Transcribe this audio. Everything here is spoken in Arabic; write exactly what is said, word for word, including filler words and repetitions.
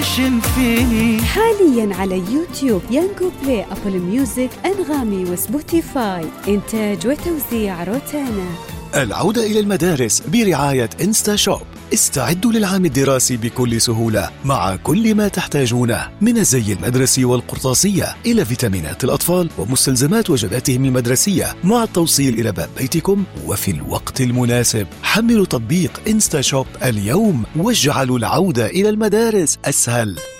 عايش فيني. حاليا على يوتيوب، يانجو بلاي، أبل ميوزك، أنغامي وسبوتيفاي. إنتاج وتوزيع روتانا. العودة إلى المدارس برعاية إنستا شوب. استعدوا للعام الدراسي بكل سهولة مع كل ما تحتاجونه من الزي المدرسي والقرطاسية إلى فيتامينات الأطفال ومستلزمات وجباتهم المدرسية مع التوصيل إلى باب بيتكم وفي الوقت المناسب. حملوا تطبيق إنستا شوب اليوم واجعلوا العودة إلى المدارس أسهل.